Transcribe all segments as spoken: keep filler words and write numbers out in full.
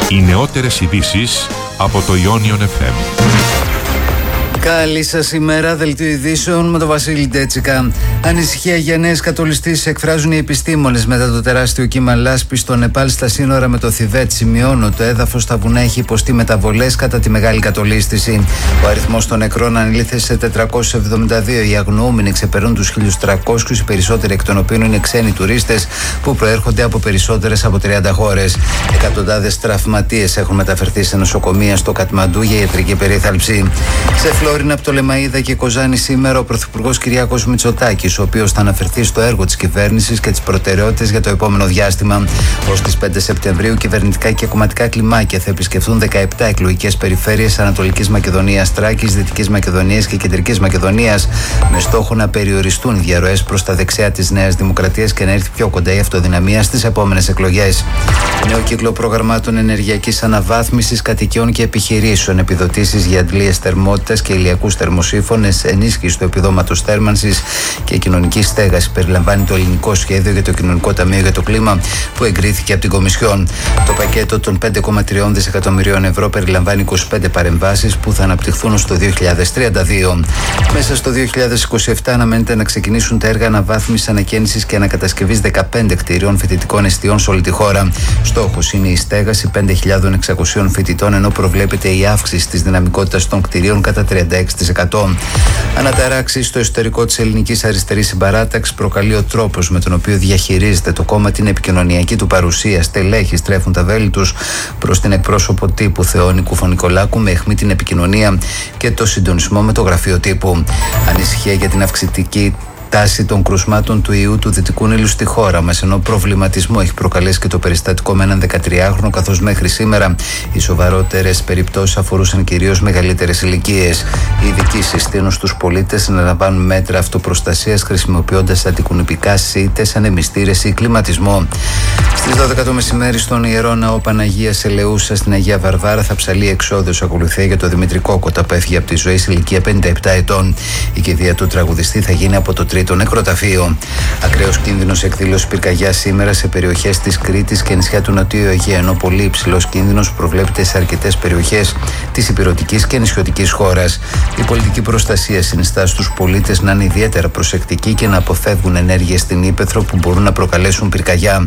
Οι νεότερες ειδήσεις από το Ionion εφ εμ. Καλή σας ημέρα, δελτίο ειδήσεων με τον Βασίλη Ντέτσικα. Ανησυχία για νέες κατολιστήσεις εκφράζουν οι επιστήμονες μετά το τεράστιο κύμα λάσπης στο Νεπάλ στα σύνορα με το Θιβέτ. Σημειώνω το έδαφος στα βουνά έχει υποστεί μεταβολές κατά τη μεγάλη κατολίσθηση. Ο αριθμός των νεκρών ανήλθε σε τετρακόσιους εβδομήντα δύο. Οι αγνοούμενοι ξεπερνούν τους χίλιους τριακόσιους, οι περισσότεροι εκ των οποίων είναι ξένοι τουρίστες που προέρχονται από περισσότερες από τριάντα χώρες. Εκατοντάδες τραυματίες έχουν μεταφερθεί σε νοσοκομεία στο Κατμαντού για ιατρική περίθαλψη. Σε Φλόρινα, Πτολεμαΐδα και Κοζάνη σήμερα ο Πρωθυπουργός Κυριάκος Μητσοτάκης, ο οποίος θα αναφερθεί στο έργο της κυβέρνησης και τις προτεραιότητες για το επόμενο διάστημα. Ως τις πέντε Σεπτεμβρίου, κυβερνητικά και κομματικά κλιμάκια θα επισκεφθούν δεκαεπτά εκλογικές περιφέρειες Ανατολικής Μακεδονίας, Τράκης, Δυτικής Μακεδονίας και Κεντρικής Μακεδονίας, με στόχο να περιοριστούν οι διαρροές προς τα δεξιά της Νέας Δημοκρατίας και να έρθει πιο κοντά η αυτοδυναμία στις επόμενες εκλογές. Νέο κύκλο προγραμμάτων ενεργειακής αναβάθμισης κατοικιών και επιχειρήσεων, επιδοτήσεις για αντλίες θερμότητας και ηλιακούς θερμοσύφωνες, ενίσχυση του επιδόματος θέρμανσης και κοινωνική στέγαση περιλαμβάνει το ελληνικό σχέδιο για το Κοινωνικό Ταμείο για το Κλίμα που εγκρίθηκε από την Κομισιόν. Το πακέτο των πέντε κόμμα τρία δισεκατομμυρίων ευρώ περιλαμβάνει είκοσι πέντε παρεμβάσεις που θα αναπτυχθούν στο δύο χιλιάδες τριάντα δύο. Μέσα στο δύο χιλιάδες είκοσι επτά αναμένεται να ξεκινήσουν τα έργα αναβάθμισης, ανακαίνησης και ανακατασκευής δεκαπέντε κτηρίων φοιτητικών εστιών σε όλη τη χώρα. Στόχος είναι η στέγαση πέντε χιλιάδες εξακόσιων φοιτητών, ενώ προβλέπεται η αύξηση της δυναμικότητας των κτηρίων κατά τριάντα έξι τοις εκατό. Αναταράξεις στο εσωτερικό της ελληνικής αριστερής συμπαράταξης προκαλεί ο τρόπος με τον οποίο διαχειρίζεται το κόμμα την επικοινωνιακή του παρουσία. Στελέχοι στρέφουν τα βέλη τους προς την εκπρόσωπο τύπου Θεόνη Κουφωνικολάκου με αιχμή την επικοινωνία και το συντονισμό με το γραφείο τύπου. Ανησυχία για την αυξητική τάση των κρουσμάτων του ιού του Δυτικού Νείλου στη χώρα μας, ενώ προβληματισμό έχει προκαλέσει και το περιστατικό με έναν δεκατριάχρονο, καθώς μέχρι σήμερα οι σοβαρότερες περιπτώσεις αφορούσαν κυρίως μεγαλύτερες ηλικίες. Οι ειδικοί συστήνουν στους πολίτες να λαμβάνουν μέτρα αυτοπροστασίας χρησιμοποιώντας αντικουνηπικά σίτες, ανεμιστήρες ή κλιματισμό. Στις δώδεκα το μεσημέρι στον Ιερό Ναό Παναγίας Ελεούσα στην Αγία Βαρβάρα θα ψαλεί εξόδιος ακολουθία για το Δημήτρη Κόκοτα που έφυγε από τη ζωή σε ηλικία πενήντα επτά ετών. Η κηδεία του τραγουδιστή θα γίνει από το τρίτο νεκροταφείο. Ακραίος κίνδυνος εκδήλωση πυρκαγιάς σήμερα σε περιοχές της Κρήτης και νησιά του Νοτιού Αιγαίου, ενώ πολύ υψηλός κίνδυνος προβλέπεται σε αρκετές περιοχές της ηπειρωτικής και νησιωτικής χώρας. Η πολιτική προστασία συνιστά στους πολίτες να είναι ιδιαίτερα προσεκτικοί και να αποφεύγουν ενέργειες στην ύπαιθρο που μπορούν να προκαλέσουν πυρκαγιά.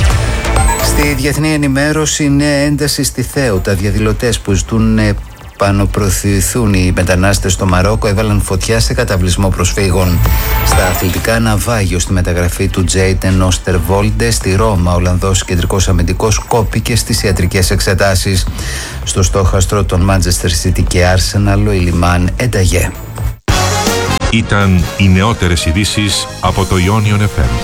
Στη διεθνή ενημέρωση, νέα ένταση στη Θέουτα. Διαδηλωτές που ζητούν πανοπροωθηθούν οι μετανάστες στο Μαρόκο έβαλαν φωτιά σε καταβλισμό προσφύγων. Στα αθλητικά, ναυάγιο στη μεταγραφή του Τζέιτεν Όστερβόλντε στη Ρώμα. Ο Ολλανδός κεντρικός αμυντικός κόπηκε στις ιατρικές εξετάσεις. Στο στόχαστρο των Manchester City και Arsenal, ο Ιλιμάν ένταγε. Ήταν οι νεότερες ειδήσεις από το Ionion εφ εμ.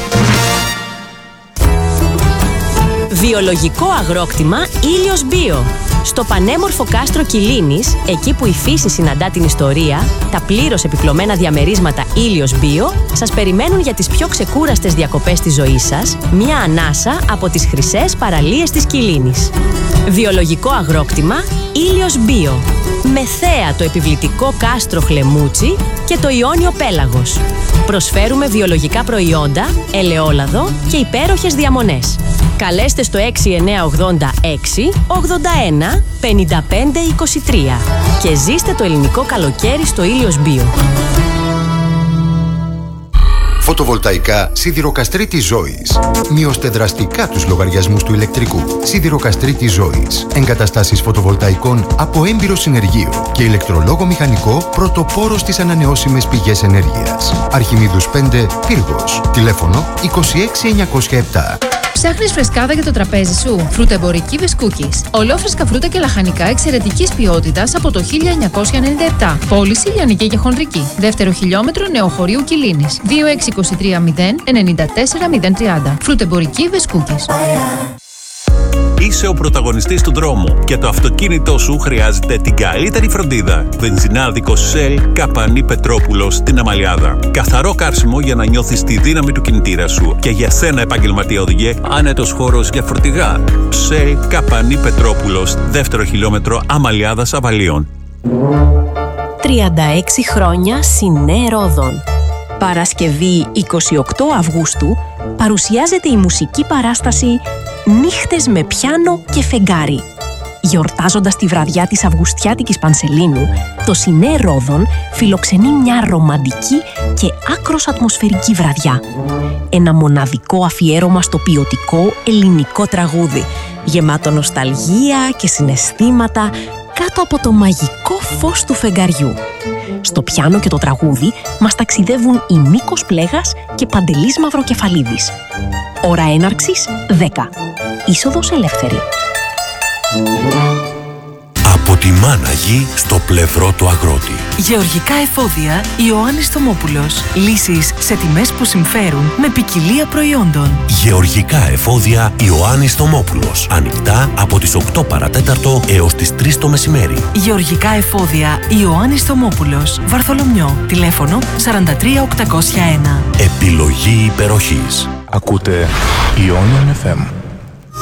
Βιολογικό αγρόκτημα Ήλιος Bio. Στο πανέμορφο κάστρο Κιλίνης, εκεί που η φύση συναντά την ιστορία, τα πλήρως επιπλωμένα διαμερίσματα Ήλιος Bio σας περιμένουν για τις πιο ξεκούραστες διακοπές της ζωής σας, μια ανάσα από τις χρυσές παραλίες της Κιλίνης. Βιολογικό αγρόκτημα Ήλιος Bio. Με θέα το επιβλητικό κάστρο Χλεμούτσι και το Ιόνιο Πέλαγος. Προσφέρουμε βιολογικά προϊόντα, ελαιόλαδο και υπέροχες διαμονές. Καλέστε στο έξι εννιά ογδόντα έξι ογδόντα ένα πενήντα πέντε είκοσι τρία και ζήστε το ελληνικό καλοκαίρι στο Ήλιος Bio. Φωτοβολταϊκά Σιδηροκαστρίτης Ζώης. Μειώστε δραστικά τους λογαριασμούς του ηλεκτρικού. Σιδηροκαστρίτης Ζώης. Εγκαταστάσεις φωτοβολταϊκών από έμπειρο συνεργείο και ηλεκτρολόγο μηχανικό πρωτοπόρο στις ανανεώσιμες πηγές ενέργειας. Αρχιμίδους πέντε, Πύργος. Τηλέφωνο είκοσι έξι εννιακόσια επτά. Ψάχνεις φρεσκάδα για το τραπέζι σου? Φρουτεμπορική Βεσκούκης. Ολόφρεσκα φρούτα και λαχανικά εξαιρετικής ποιότητας από το χίλια εννιακόσια ενενήντα επτά. Πώληση λιανική και χονδρική. Δεύτερο χιλιόμετρο Νεοχωρίου Κιλίνης. δύο έξι δύο τρία μηδέν εννιά τέσσερα μηδέν τριάντα. Φρουτεμπορική Βεσκούκης. Είσαι ο πρωταγωνιστής του δρόμου και το αυτοκίνητό σου χρειάζεται την καλύτερη φροντίδα. Βενζινάδικο Shell Καπανή Πετρόπουλος στην Αμαλιάδα. Καθαρό κάρσιμο για να νιώθεις τη δύναμη του κινητήρα σου. Και για σένα, επαγγελματία οδηγέ, άνετος χώρος για φορτηγά. Shell Καπανή Πετρόπουλος, δεύτερο χιλιόμετρο Αμαλιάδας Αβαλίων. τριάντα έξι χρόνια Σινέ Ρόδων. Παρασκευή εικοστή ογδόη Αυγούστου παρουσιάζεται η μουσική παράσταση «Νύχτες με πιάνο και φεγγάρι». Γιορτάζοντας τη βραδιά της Αυγουστιάτικης Πανσελίνου, το Σινέ Ρόδον φιλοξενεί μια ρομαντική και άκρως ατμοσφαιρική βραδιά. Ένα μοναδικό αφιέρωμα στο ποιοτικό ελληνικό τραγούδι, γεμάτο νοσταλγία και συναισθήματα κάτω από το μαγικό φως του φεγγαριού. Στο πιάνο και το τραγούδι μας ταξιδεύουν η Νίκος Πλέγας και Παντελής Μαυροκεφαλίδης. Ώρα έναρξης δέκα. Είσοδος ελεύθερη. Από τη μάνα γη στο πλευρό του αγρότη. Γεωργικά εφόδια Ιωάννης Θωμόπουλος. Λύσεις σε τιμές που συμφέρουν με ποικιλία προϊόντων. Γεωργικά εφόδια Ιωάννης Θωμόπουλος. Ανοιχτά από τις οκτώ παρατέταρτο έως τις τρεις το μεσημέρι. Γεωργικά εφόδια Ιωάννης Θωμόπουλος. Βαρθολομιό. Τηλέφωνο σαράντα τρία οκτακόσια ένα. Επιλογή υπεροχής. Ακούτε Ionian εφ εμ.